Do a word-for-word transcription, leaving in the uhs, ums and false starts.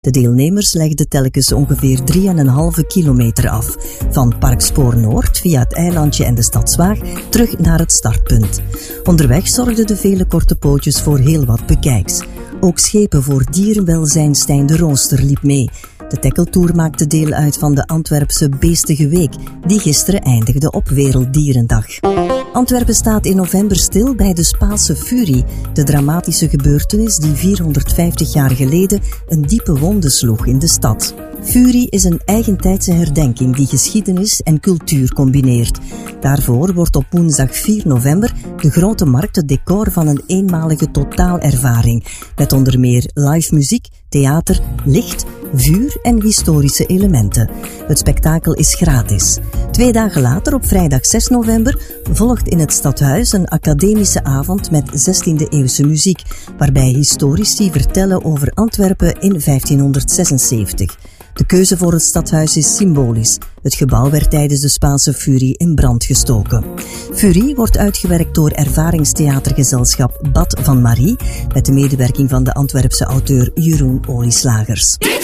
De deelnemers legden telkens ongeveer drie komma vijf kilometer af. Van Parkspoor Noord via het eilandje en de Stadswaag terug naar het startpunt. Onderweg zorgden de vele korte pootjes voor heel wat bekijks. Ook schepen voor dierenwelzijn Stijn de Rooster liep mee. De tackle-tour maakte deel uit van de Antwerpse Beestige Week, die gisteren eindigde op Werelddierendag. Antwerpen staat in november stil bij de Spaanse Furie, de dramatische gebeurtenis die vierhonderdvijftig jaar geleden een diepe wonde sloeg in de stad. Furie is een eigentijdse herdenking die geschiedenis en cultuur combineert. Daarvoor wordt op woensdag vier november de Grote Markt het decor van een eenmalige totaalervaring, met onder meer live muziek, theater, licht, vuur en historische elementen. Het spektakel is gratis. Twee dagen later, op vrijdag zes november, volgt in het Stadhuis een academische avond met zestiende-eeuwse muziek, waarbij historici vertellen over Antwerpen in vijftienhonderdzesenzeventig. De keuze voor het stadhuis is symbolisch. Het gebouw werd tijdens de Spaanse Furie in brand gestoken. Furie wordt uitgewerkt door ervaringstheatergezelschap Bad van Marie, met de medewerking van de Antwerpse auteur Jeroen Olieslagers.